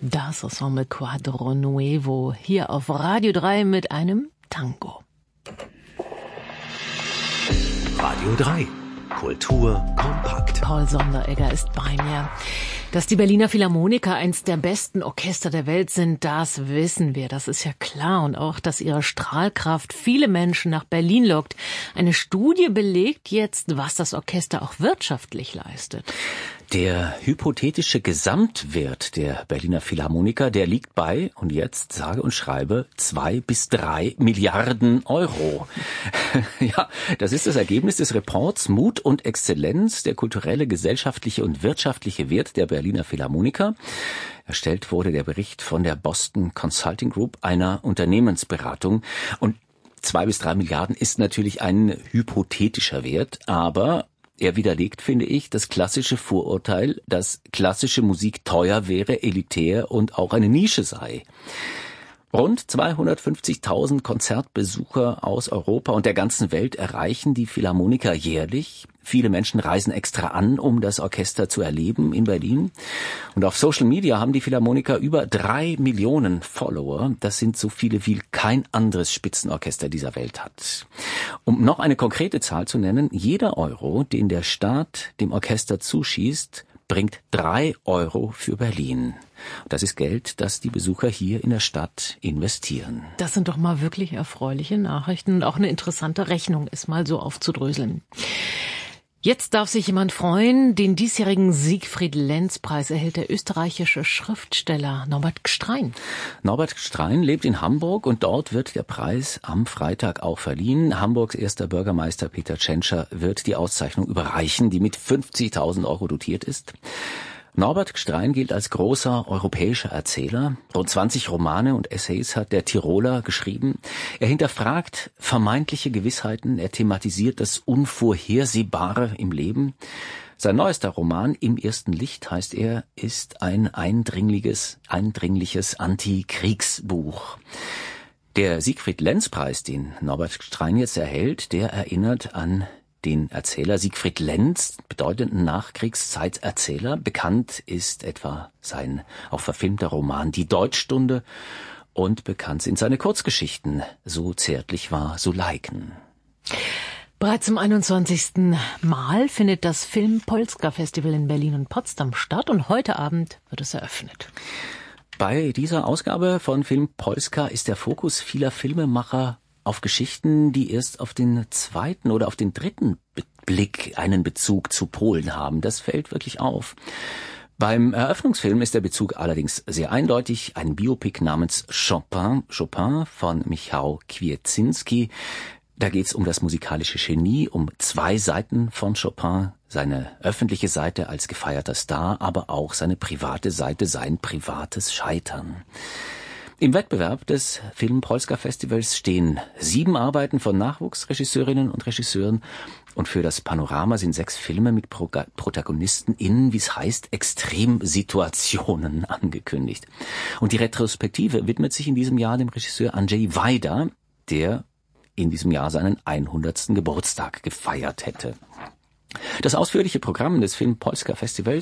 Das Ensemble Quadro Nuevo hier auf Radio 3 mit einem Tango. Radio 3. Kultur kompakt. Paul Sonderegger ist bei mir. Dass die Berliner Philharmoniker eins der besten Orchester der Welt sind, das wissen wir, das ist ja klar. Und auch, dass ihre Strahlkraft viele Menschen nach Berlin lockt. Eine Studie belegt jetzt, was das Orchester auch wirtschaftlich leistet. Der hypothetische Gesamtwert der Berliner Philharmoniker, der liegt bei, und jetzt sage und schreibe, 2 bis 3 Milliarden Euro. Ja, das ist das Ergebnis des Reports Mut und Exzellenz, der kulturelle, gesellschaftliche und wirtschaftliche Wert der Berliner Philharmoniker. Erstellt wurde der Bericht von der Boston Consulting Group, einer Unternehmensberatung. Und 2 bis 3 Milliarden ist natürlich ein hypothetischer Wert, aber er widerlegt, finde ich, das klassische Vorurteil, dass klassische Musik teuer wäre, elitär und auch eine Nische sei. Rund 250.000 Konzertbesucher aus Europa und der ganzen Welt erreichen die Philharmoniker jährlich. Viele Menschen reisen extra an, um das Orchester zu erleben in Berlin. Und auf Social Media haben die Philharmoniker über 3 Millionen Follower. Das sind so viele, wie kein anderes Spitzenorchester dieser Welt hat. Um noch eine konkrete Zahl zu nennen, jeder Euro, den der Staat dem Orchester zuschießt, bringt 3 Euro für Berlin. Das ist Geld, das die Besucher hier in der Stadt investieren. Das sind doch mal wirklich erfreuliche Nachrichten und auch eine interessante Rechnung, ist mal so aufzudröseln. Jetzt darf sich jemand freuen. Den diesjährigen Siegfried-Lenz-Preis erhält der österreichische Schriftsteller Norbert Gstrein. Norbert Gstrein lebt in Hamburg und dort wird der Preis am Freitag auch verliehen. Hamburgs erster Bürgermeister Peter Tschentscher wird die Auszeichnung überreichen, die mit 50.000 Euro dotiert ist. Norbert Gstrein gilt als großer europäischer Erzähler. Rund 20 Romane und Essays hat der Tiroler geschrieben. Er hinterfragt vermeintliche Gewissheiten, er thematisiert das Unvorhersehbare im Leben. Sein neuester Roman, Im ersten Licht heißt er, ist ein eindringliches Antikriegsbuch. Der Siegfried-Lenz-Preis, den Norbert Gstrein jetzt erhält, der erinnert an den Erzähler Siegfried Lenz, bedeutenden Nachkriegszeiterzähler. Bekannt ist etwa sein auch verfilmter Roman Die Deutschstunde und bekannt sind seine Kurzgeschichten So zärtlich war Suleiken. Bereits zum 21. Mal findet das Film-Polska-Festival in Berlin und Potsdam statt und heute Abend wird es eröffnet. Bei dieser Ausgabe von Film Polska ist der Fokus vieler Filmemacher auf Geschichten, die erst auf den zweiten oder auf den dritten Blick einen Bezug zu Polen haben. Das fällt wirklich auf. Beim Eröffnungsfilm ist der Bezug allerdings sehr eindeutig. Ein Biopic namens Chopin von Michał Kwieciński. Da geht's um das musikalische Genie, um 2 Seiten von Chopin. Seine öffentliche Seite als gefeierter Star, aber auch seine private Seite, sein privates Scheitern. Im Wettbewerb des Film-Polska-Festivals stehen 7 Arbeiten von Nachwuchsregisseurinnen und Regisseuren und für das Panorama sind 6 Filme mit Protagonisten in, wie es heißt, Extremsituationen angekündigt. Und die Retrospektive widmet sich in diesem Jahr dem Regisseur Andrzej Wajda, der in diesem Jahr seinen 100. Geburtstag gefeiert hätte. Das ausführliche Programm des Film-Polska-Festivals